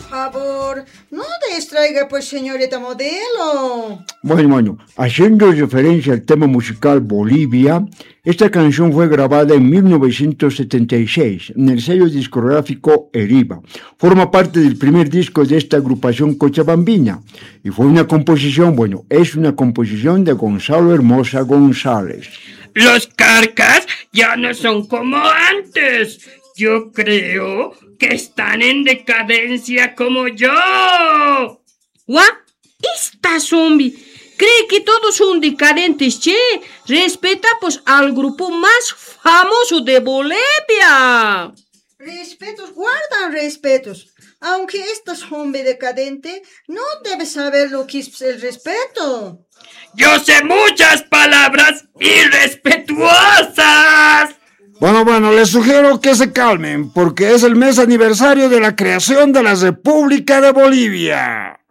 favor, no distraiga, pues, señorita modelo. Bueno, haciendo referencia al tema musical Bolivia, esta canción fue grabada en 1976 en el sello discográfico Eriva. Forma parte del primer disco de esta agrupación cochabambina y fue una composición, es una composición de Gonzalo Hermosa González. Los Carcas ya no son como antes. Yo creo que están en decadencia como yo. ¿What? Esta zombie cree que todos son decadentes, che. Respeta pues al grupo más famoso de Bolivia. Respetos guardan respetos. Aunque esta zombie decadente no debe saber lo que es el respeto. Yo sé muchas palabras irrespetuosas. Bueno, les sugiero que se calmen, porque es el mes aniversario de la creación de la República de Bolivia.